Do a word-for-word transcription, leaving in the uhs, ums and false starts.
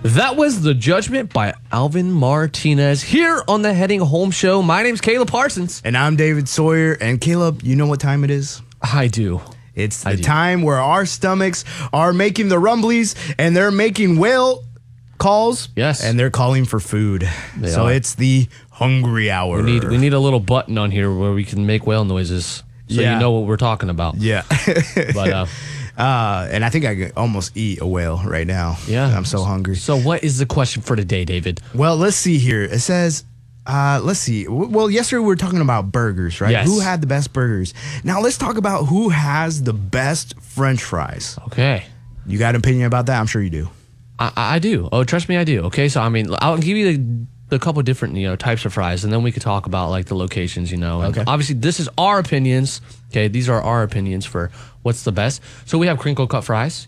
That was The Judgment by Alvin Martinez here on the Heading Home Show. My name's Caleb Parsons. And I'm David Sawyer. And Caleb, you know what time it is? I do. It's the I do. time where our stomachs are making the rumblies and they're making whale calls. Yes. And they're calling for food. They so are. it's the hungry hour. We need we need a little button on here where we can make whale noises so Yeah. you know what we're talking about. Yeah. But uh, uh, and I think I could almost eat a whale right now. yeah. I'm so hungry. So what is the question for today, David? Well, let's see here. It says, uh, let's see. W- Well, yesterday we were talking about burgers, right? Yes. Who had the best burgers? Now let's talk about who has the best French fries. Okay. You got an opinion about that? I'm sure you do. I, I do. Oh, trust me, I do. Okay, so I mean, I'll give you the, the couple different you know types of fries, and then we could talk about like the locations. You know, and Okay. obviously this is our opinions. Okay, these are our opinions for what's the best. So we have crinkle cut fries.